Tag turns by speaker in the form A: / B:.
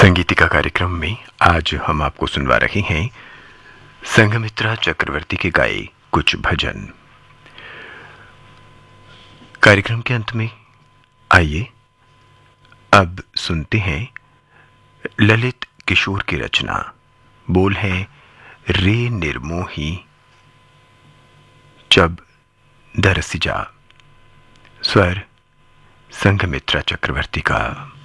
A: संगीतिका कार्यक्रम में आज हम आपको सुनवा रहे हैं संघमित्रा चक्रवर्ती के गाए कुछ भजन। कार्यक्रम के अंत में आइए अब सुनते हैं ललित किशोर की रचना। बोल है रे निर्मोही जब दरसी जा। स्वर संघमित्रा चक्रवर्ती का।